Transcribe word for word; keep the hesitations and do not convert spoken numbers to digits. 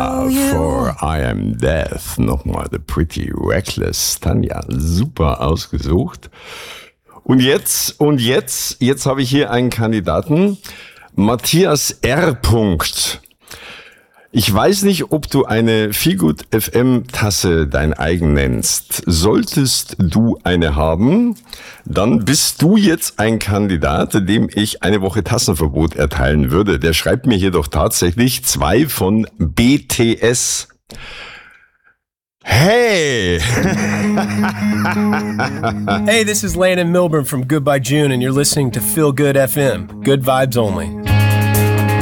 Ja, for I am death. Nochmal The Pretty Reckless. Tanja, super ausgesucht. Und jetzt, und jetzt, jetzt habe ich hier einen Kandidaten. Matthias R. Ich weiß nicht, ob du eine Feelgood F M Tasse dein eigen nennst. Solltest du eine haben, dann bist du jetzt ein Kandidat, dem ich eine Woche Tassenverbot erteilen würde. Der schreibt mir hier doch tatsächlich zwei von B T S. Hey! Hey, this is Landon Milburn from Goodbye June, and you're listening to Feel Good F M. Good vibes only.